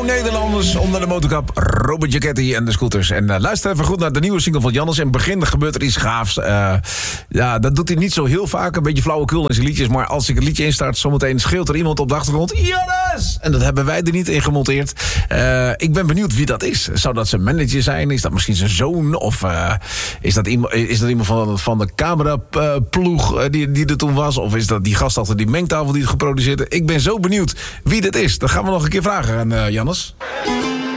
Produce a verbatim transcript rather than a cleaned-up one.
Nederlanders onder de motorkap. Robert Giachetti en de Scooters. En uh, luister even goed naar de nieuwe single van Jannes. In het begin gebeurt er iets gaafs. Uh, ja, dat doet hij niet zo heel vaak. Een beetje flauwekul in zijn liedjes. Maar als ik het liedje instart, zometeen schreeuwt er iemand op de achtergrond. Jannes! En dat hebben wij er niet in gemonteerd. Uh, ik ben benieuwd wie dat is. Zou dat zijn manager zijn? Is dat misschien zijn zoon? Of uh, is, dat iemand, is dat iemand van, van de cameraploeg uh, die, die er toen was? Of is dat die gast achter die mengtafel die het geproduceerd heeft? Ik ben zo benieuwd wie dit is. Dat gaan we nog een keer vragen aan uh, Jannes.